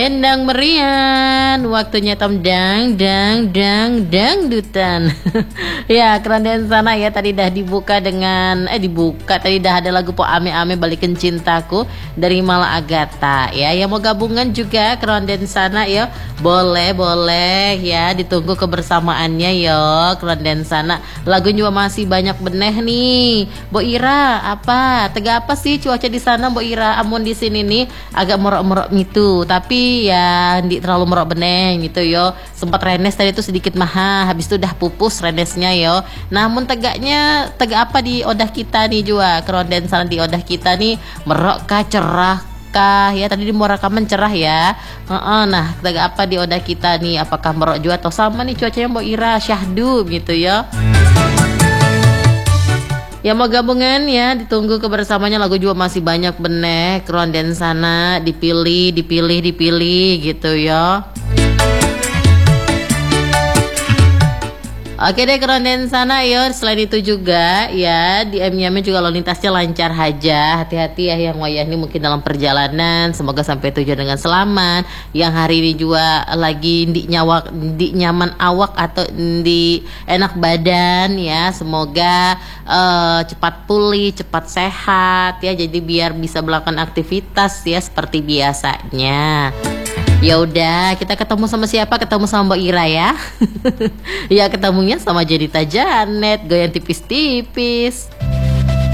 Dendang merian, waktunya tom dangdutan. Ya, kerandian sana ya tadi dah dibuka dengan tadi dah ada lagu Po Ame Ame Balikin Cintaku dari Mala Agatha ya. Yang mau gabungan juga kerandian sana ya, boleh ya, ditunggu kebersamaannya yo kerandian sana. Lagu juga masih banyak beneh nih. Bo Ira, tega apa sih cuaca di sana Bo Ira? Amun di sini nih agak merok-merok gitu, tapi ya di terlalu merok beneng gitu yo. Sempat renes tadi tuh sedikit mahal, habis itu udah pupus renesnya yo. Namun tega apa di odah kita nih juga keronden sana di odah kita nih merok kah, cerah kah ya, tadi di mau rekaman cerah ya. Nah tega apa di odah kita nih, apakah merok juga atau sama nih cuacanya Mbok Ira syahdu gitu yo. Ya mau gabungan ya, ditunggu kebersamanya. Lagu juga masih banyak benek keronden sana, dipilih gitu ya. Oke deh keronden sana yo. Selain itu juga ya di M-nya juga lalu lintasnya lancar aja. Hati-hati ya yang wayah ini mungkin dalam perjalanan. Semoga sampai tujuan dengan selamat. Yang hari ini juga lagi di nyaman awak atau di enak badan ya. Semoga cepat pulih, cepat sehat ya. Jadi biar bisa melakukan aktivitas ya seperti biasanya. Ya udah, kita ketemu sama siapa? Ketemu sama Mbak Ira ya. Ya ketemunya sama Jenita Janet, goyang tipis-tipis.